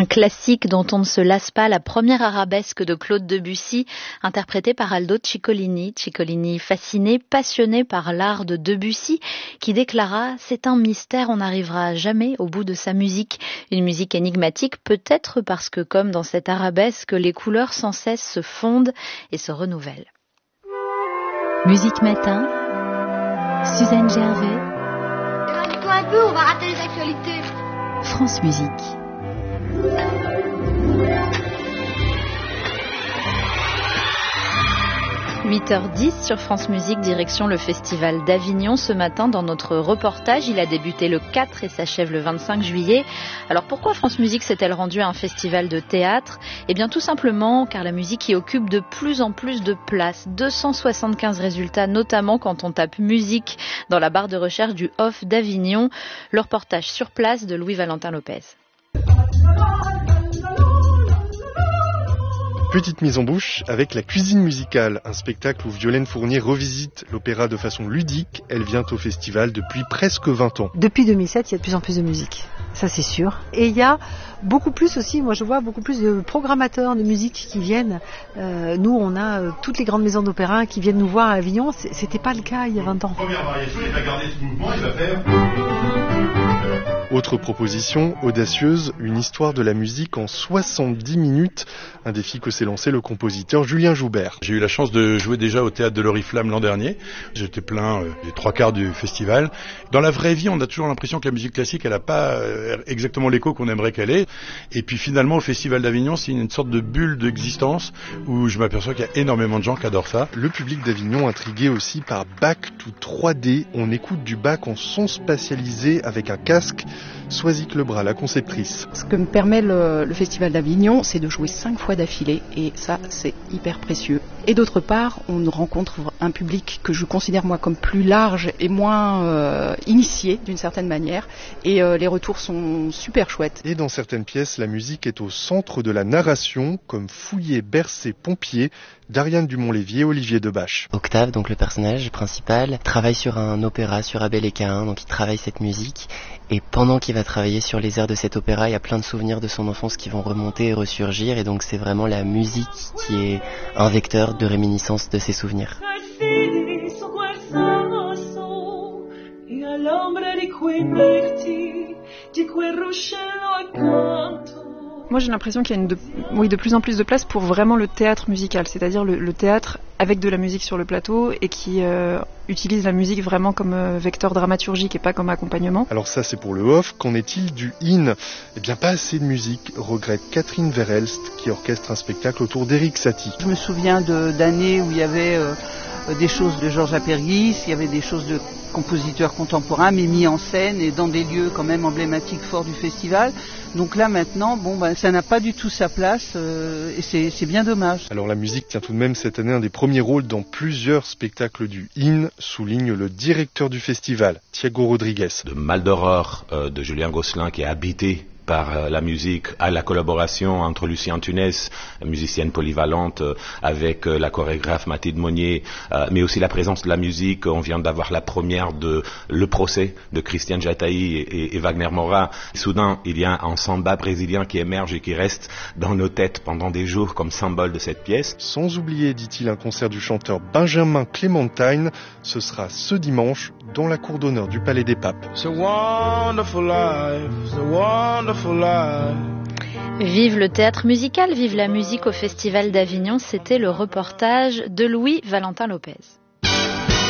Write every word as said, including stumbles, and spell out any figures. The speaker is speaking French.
classique dont on ne se lasse pas, la première arabesque de Claude Debussy, interprétée par Aldo Ciccolini. Ciccolini fasciné, passionné par l'art de Debussy, qui déclara « C'est un mystère, on n'arrivera jamais au bout de sa musique ». Une musique énigmatique, peut-être parce que, comme dans cette arabesque, les couleurs sans cesse se fondent et se renouvellent. Musique Matin, Suzanne Gervais. Éloigne-toi un peu, on va rater les actualités. France Musique. huit heures dix sur France Musique, direction le Festival d'Avignon. Ce matin, dans notre reportage, il a débuté le quatre et s'achève le vingt-cinq juillet. Alors pourquoi France Musique s'est-elle rendue à un festival de théâtre ? Eh bien tout simplement car la musique y occupe de plus en plus de place. deux cent soixante-quinze résultats, notamment quand on tape musique dans la barre de recherche du Off d'Avignon. Le reportage sur place de Louis-Valentin Lopez. Petite mise en bouche avec La Cuisine musicale, un spectacle où Violaine Fournier revisite l'opéra de façon ludique. Elle vient au festival depuis presque vingt ans. Depuis deux mille sept, il y a de plus en plus de musique, ça c'est sûr. Et il y a beaucoup plus aussi, moi je vois beaucoup plus de programmateurs de musique qui viennent. Euh, nous on a euh, toutes les grandes maisons d'opéra qui viennent nous voir à Avignon, c'était pas le cas il y a vingt ans. Première variation, il va garder ce mouvement, il va faire... Autre proposition audacieuse, une histoire de la musique en soixante-dix minutes, un défi que s'est lancé le compositeur Julien Joubert. J'ai eu la chance de jouer déjà au théâtre de l'Oriflamme l'an dernier. J'étais plein euh, les trois quarts du festival. Dans la vraie vie, on a toujours l'impression que la musique classique, elle n'a pas euh, exactement l'écho qu'on aimerait qu'elle ait. Et puis finalement, au Festival d'Avignon, c'est une sorte de bulle d'existence où je m'aperçois qu'il y a énormément de gens qui adorent ça. Le public d'Avignon intrigué aussi par Bach to trois D. On écoute du Bach en son spatialisé avec un casque. Soisic Lebras, la conceptrice. Ce que me permet le, le Festival d'Avignon, c'est de jouer cinq fois d'affilée et ça, c'est hyper précieux. Et d'autre part, on rencontre un public que je considère moi comme plus large et moins euh, initié d'une certaine manière et euh, les retours sont super chouettes. Et dans certaines pièces, la musique est au centre de la narration, comme Fouillé, Bercé, Pompier, d'Ariane Dumont-Lévy et Olivier Debache. Octave, donc le personnage principal, travaille sur un opéra sur Abel et Caïn, donc il travaille cette musique. Et pendant qu'il va travailler sur les airs de cet opéra, il y a plein de souvenirs de son enfance qui vont remonter et ressurgir. Et donc c'est vraiment la musique qui est un vecteur de réminiscence de ses souvenirs. Moi j'ai l'impression qu'il y a une de, oui, de plus en plus de place pour vraiment le théâtre musical, c'est-à-dire le, le théâtre avec de la musique sur le plateau et qui euh, utilise la musique vraiment comme euh, vecteur dramaturgique et pas comme accompagnement. Alors ça c'est pour le off, qu'en est-il du in ? Eh bien pas assez de musique, regrette Catherine Verhelst qui orchestre un spectacle autour d'Éric Satie. Je me souviens de, d'années où il y avait euh, des choses de Georges Apergis, il y avait des choses de compositeurs contemporains mais mis en scène et dans des lieux quand même emblématiques forts du festival. Donc là maintenant, bon, ben, ça n'a pas du tout sa place euh, et c'est, c'est bien dommage. Alors la musique tient tout de même cette année un des premiers rôles dans plusieurs spectacles du In, souligne le directeur du festival, Thiago Rodriguez. De Mal d'Aurore euh, de Julien Gosselin qui est habité par la musique, à la collaboration entre Lucien Tunès, musicienne polyvalente, avec la chorégraphe Mathilde Monnier, euh, mais aussi la présence de la musique. On vient d'avoir la première de Le Procès de Christiane Jataï et, et, et Wagner Moura. Soudain, il y a un samba brésilien qui émerge et qui reste dans nos têtes pendant des jours comme symbole de cette pièce. Sans oublier, dit-il, un concert du chanteur Benjamin Clémentine. Ce sera ce dimanche dans la cour d'honneur du Palais des Papes. It's a wonderful life, it's a wonderful life. Vive le théâtre musical, vive la musique au Festival d'Avignon, c'était le reportage de Louis-Valentin Lopez.